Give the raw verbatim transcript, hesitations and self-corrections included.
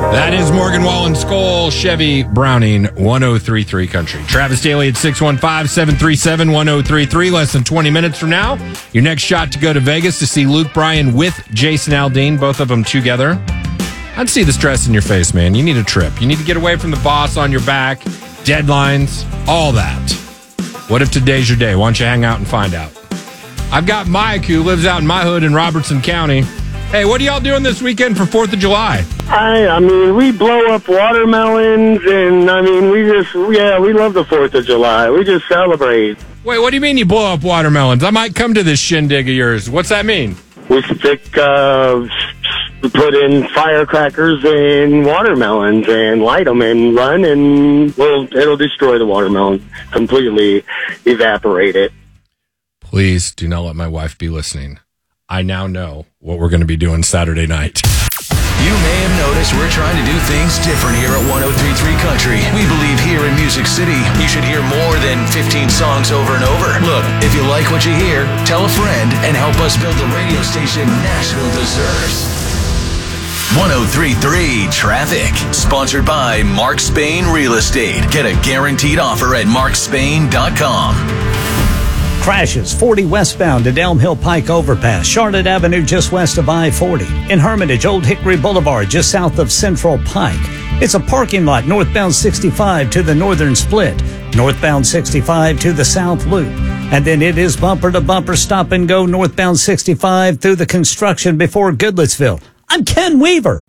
That is Morgan Wallen Skoll, Chevy Browning, one oh three point three Country. Travis Daly at six one five, seven three seven, one oh three three. Less than twenty minutes from now, your next shot to go to Vegas to see Luke Bryan with Jason Aldean, both of them together. I'd see the stress in your face, man. You need a trip. You need to get away from the boss on your back, deadlines, all that. What if today's your day? Why don't you hang out and find out? I've got Mike, who lives out in my hood in Robertson County. Hey, what are y'all doing this weekend for fourth of July? I, I mean, we blow up watermelons, and, I mean, we just, yeah, we love the fourth of July. We just celebrate. Wait, what do you mean you blow up watermelons? I might come to this shindig of yours. What's that mean? We stick, uh, we put in firecrackers in watermelons and light them and run, and, well, it'll destroy the watermelon, completely evaporate it. Please do not let my wife be listening. I now know what we're going to be doing Saturday night. You may have noticed we're trying to do things different here at one oh three point three Country. We believe here in Music City, you should hear more than fifteen songs over and over. Look, if you like what you hear, tell a friend and help us build the radio station Nashville deserves. one oh three point three Traffic, sponsored by Mark Spain Real Estate. Get a guaranteed offer at mark spain dot com. Crashes forty westbound at Elm Hill Pike Overpass, Charlotte Avenue just west of I forty. In Hermitage, Old Hickory Boulevard just south of Central Pike. It's a parking lot northbound sixty-five to the northern split, northbound sixty-five to the south loop. And then it is bumper to bumper stop and go northbound sixty-five through the construction before Goodlettsville. I'm Ken Weaver.